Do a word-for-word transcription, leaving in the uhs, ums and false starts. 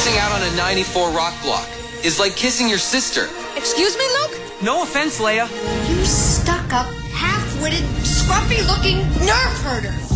Missing out on a ninety-four rock block is like kissing your sister. Excuse me, Luke? No offense, Leia. You stuck-up, half-witted, scruffy-looking nerve herder.